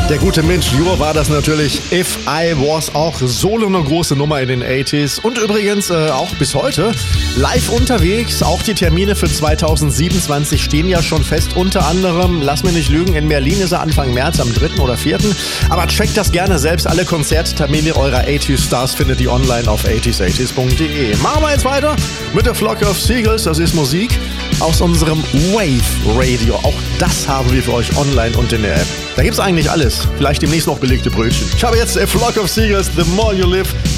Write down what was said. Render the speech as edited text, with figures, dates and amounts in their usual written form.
Der gute Mensch Jur war das natürlich. If I Was, auch solo eine große Nummer in den 80s. Und übrigens auch bis heute live unterwegs. Auch die Termine für 2027 stehen ja schon fest. Unter anderem, lass mich nicht lügen, in Berlin ist er Anfang März, am 3. oder 4. Aber checkt das gerne selbst. Alle Konzerttermine eurer 80s Stars findet ihr online auf 80s80s.de. Machen wir jetzt weiter mit der Flock of Seagulls. Das ist Musik aus unserem Wave Radio. Auch das haben wir für euch online und in der App. Da gibt's eigentlich alles. Vielleicht demnächst noch belegte Brötchen. Ich habe jetzt A Flock of Seagulls, The More You Live.